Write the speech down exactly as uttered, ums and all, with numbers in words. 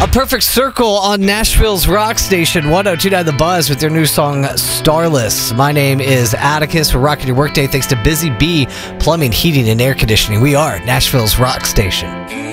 A perfect circle on Nashville's rock station, one oh two point nine The Buzz, with their new song, Starless. My name is Atticus. We're rocking your workday thanks to Busy Bee Plumbing, Heating, and Air Conditioning. We are Nashville's rock station.